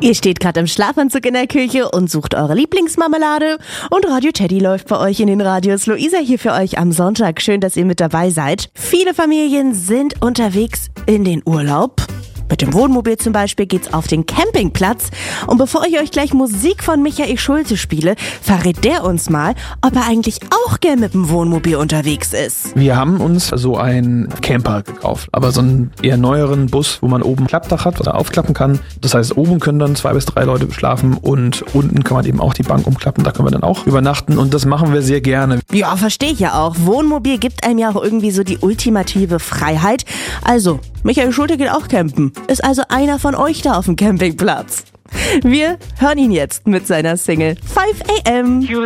Ihr steht gerade im Schlafanzug in der Küche und sucht eure Lieblingsmarmelade und Radio Teddy läuft bei euch in den Radios. Luisa hier für euch am Sonntag. Schön, dass ihr mit dabei seid. Viele Familien sind unterwegs in den Urlaub. Mit dem Wohnmobil zum Beispiel geht's auf den Campingplatz. Und bevor ich euch gleich Musik von Michael Schulze spiele, verrät der uns mal, ob er eigentlich auch gern mit dem Wohnmobil unterwegs ist. Wir haben uns so einen Camper gekauft, aber so einen eher neueren Bus, wo man oben ein Klappdach hat, was er aufklappen kann. Das heißt, oben können dann 2 bis 3 Leute schlafen und unten kann man eben auch die Bank umklappen. Da können wir dann auch übernachten und das machen wir sehr gerne. Ja, verstehe ich ja auch. Wohnmobil gibt einem ja auch irgendwie so die ultimative Freiheit. Also, Michael Schulte geht auch campen. Ist also einer von euch da auf dem Campingplatz. Wir hören ihn jetzt mit seiner Single 5 AM.